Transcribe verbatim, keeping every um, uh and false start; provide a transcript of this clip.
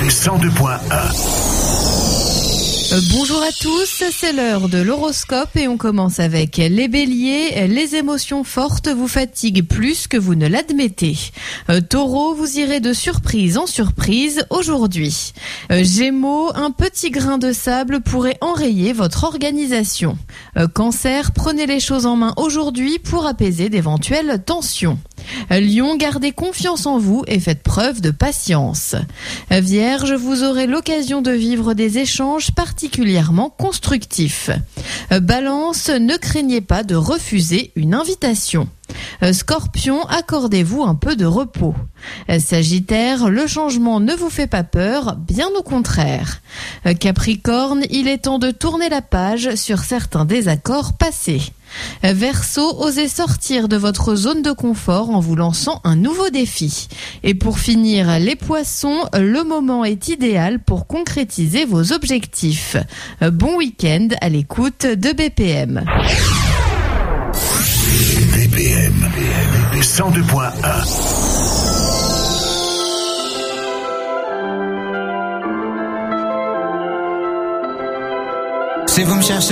cent deux point un. Euh, bonjour à tous, c'est l'heure de l'horoscope et on commence avec les béliers. Les émotions fortes vous fatiguent plus que vous ne l'admettez. Euh, taureau, vous irez de surprise en surprise aujourd'hui. Euh, gémeaux, un petit grain de sable pourrait enrayer votre organisation. Euh, cancer, prenez les choses en main aujourd'hui pour apaiser d'éventuelles tensions. Euh, Lion, gardez confiance en vous et faites preuve de patience. Euh, Vierge, vous aurez l'occasion de vivre des échanges particulièrement constructifs. Euh, Balance, ne craignez pas de refuser une invitation. Euh, Scorpion, accordez-vous un peu de repos. Euh, Sagittaire, le changement ne vous fait pas peur, bien au contraire. Euh, Capricorne, il est temps de tourner la page sur certains désaccords passés. Euh, Verseau, osez sortir de votre zone de confort en vous lançant un nouveau défi. Et pour finir, les poissons, le moment est idéal pour concrétiser vos objectifs. Euh, Bon week-end à l'écoute de B P M. B P M cent deux point un. Si vous me cherchez